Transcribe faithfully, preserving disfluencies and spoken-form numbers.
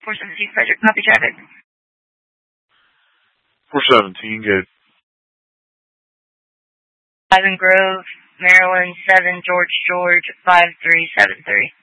four seventeen Frederick, copy traffic. four seventeen, good. Ivan Grove, Maryland, seven George George, five three seven three.